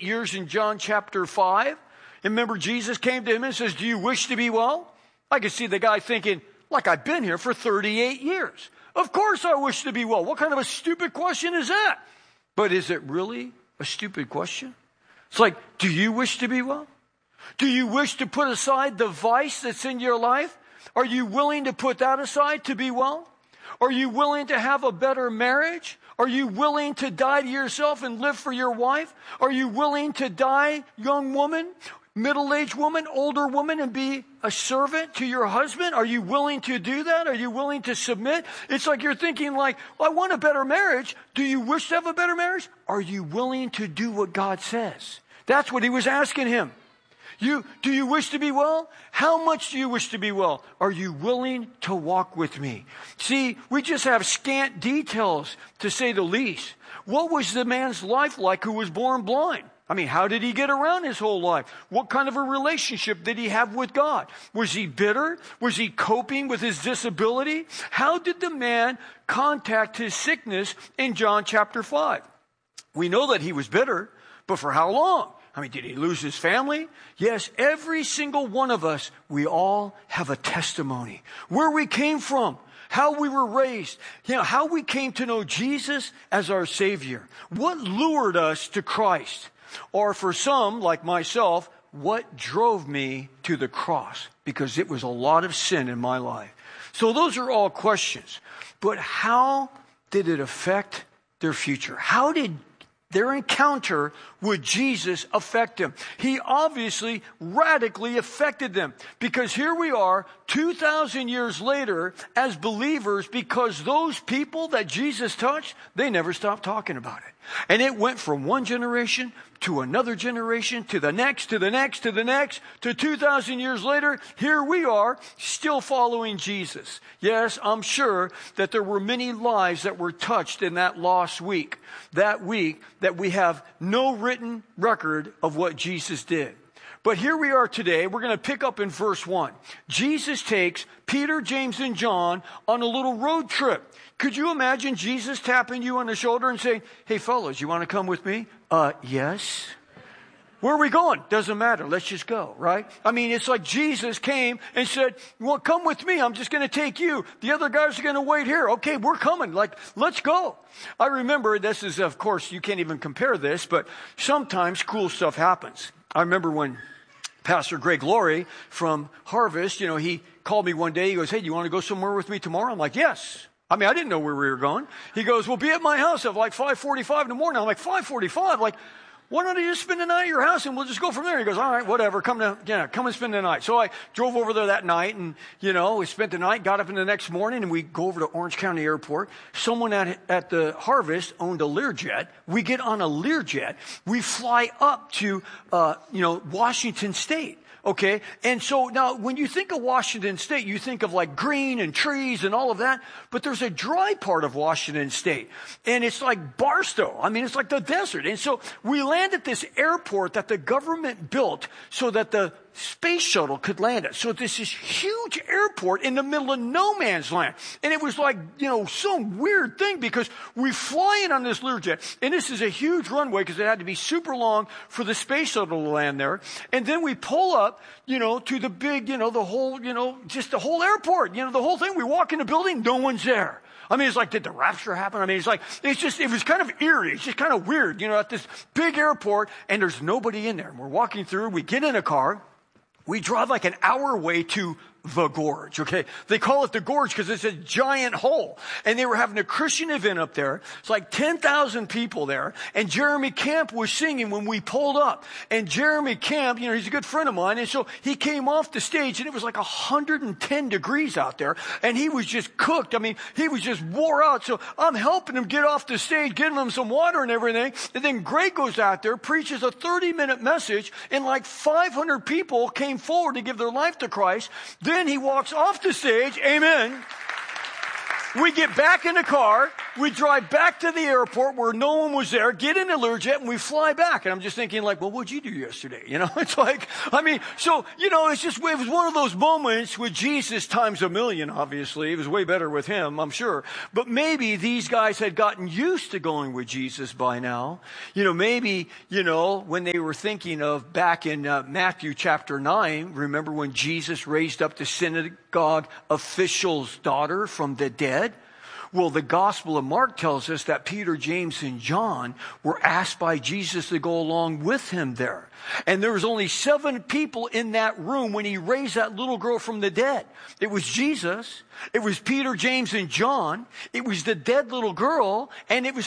years in John chapter 5. And remember, Jesus came to him and says, do you wish to be well? I could see the guy thinking, like, I've been here for 38 years. Of course I wish to be well. What kind of a stupid question is that? But is it really a stupid question? It's like, do you wish to be well? Do you wish to put aside the vice that's in your life? Are you willing to put that aside to be well? Are you willing to have a better marriage? Are you willing to die to yourself and live for your wife? Are you willing to die, young woman, middle-aged woman, older woman, and be a servant to your husband? Are you willing to do that? Are you willing to submit? It's like you're thinking like, well, I want a better marriage. Do you wish to have a better marriage? Are you willing to do what God says? That's what he was asking him. Do you wish to be well? How much do you wish to be well? Are you willing to walk with me? See, we just have scant details, to say the least. What was the man's life like who was born blind? I mean, how did he get around his whole life? What kind of a relationship did he have with God? Was he bitter? Was he coping with his disability? How did the man contact his sickness in John chapter 5? We know that he was bitter, but for how long? I mean, did he lose his family? Yes, every single one of us, we all have a testimony. Where we came from, how we were raised, how we came to know Jesus as our Savior. What lured us to Christ? Or for some, like myself, what drove me to the cross? Because it was a lot of sin in my life. So those are all questions. But how did it affect their future? How did their encounter with Jesus affect them? He obviously radically affected them, because here we are 2,000 years later as believers, because those people that Jesus touched, they never stopped talking about it. And it went from one generation to another generation, to the next, to the next, to the next, to 2,000 years later, here we are still following Jesus. Yes, I'm sure that there were many lives that were touched in that lost week. That week that we have no written record of what Jesus did. But here we are today. We're going to pick up in verse 1. Jesus takes Peter, James, and John on a little road trip. Could you imagine Jesus tapping you on the shoulder and saying, hey, fellas, you want to come with me? Yes. Where are we going? Doesn't matter. Let's just go, right? I mean, it's like Jesus came and said, well, come with me. I'm just going to take you. The other guys are going to wait here. Okay, we're coming. Like, let's go. I remember, this is, of course, you can't even compare this, but sometimes cool stuff happens. I remember when Pastor Greg Laurie from Harvest, he called me one day. He goes, hey, do you want to go somewhere with me tomorrow? I'm like, yes. I mean, I didn't know where we were going. He goes, well, be at my house at like 5:45 in the morning. I'm like, 5:45? Like, why don't you just spend the night at your house and we'll just go from there? He goes, all right, whatever. Come and spend the night. So I drove over there that night and, we spent the night, got up in the next morning, and we go over to Orange County Airport. Someone at the Harvest owned a Learjet. We get on a Learjet. We fly up to, Washington State. Okay. And so now when you think of Washington State, you think of like green and trees and all of that, but there's a dry part of Washington State, and it's like Barstow. I mean, it's like the desert. And so we land at this airport that the government built so that the space shuttle could land it. So this is huge airport in the middle of no man's land. And it was like, some weird thing, because we fly in on this Learjet, and this is a huge runway because it had to be super long for the space shuttle to land there. And then we pull up, to the big, the whole, just the whole airport, the whole thing. We walk in the building, no one's there. I mean, it's like, did the rapture happen? I mean, it was kind of eerie. It's just kind of weird, at this big airport, and there's nobody in there. And we're walking through, we get in a car. We drive like an hour away to the Gorge, okay? They call it the Gorge because it's a giant hole. And they were having a Christian event up there. It's like 10,000 people there. And Jeremy Camp was singing when we pulled up. And Jeremy Camp, he's a good friend of mine. And so he came off the stage, and it was like 110 degrees out there. And he was just cooked. I mean, he was just wore out. So I'm helping him get off the stage, giving him some water and everything. And then Greg goes out there, preaches a 30-minute message, and like 500 people came forward to give their life to Christ. Then he walks off the stage, amen, We get back in the car, we drive back to the airport where no one was there, get in the Learjet, and we fly back. And I'm just thinking like, well, what'd you do yesterday? You know, it's like, I mean, so, you know, it was one of those moments with Jesus times a million, obviously. It was way better with him, I'm sure. But maybe these guys had gotten used to going with Jesus by now. You know, maybe, you know, when they were thinking of back in Matthew chapter 9, remember when Jesus raised up the synagogue official's daughter from the dead? Well, the Gospel of Mark tells us that Peter, James, and John were asked by Jesus to go along with him there. And there was only 7 people in that room when he raised that little girl from the dead. It was Jesus, it was Peter, James, and John, it was the dead little girl, and it was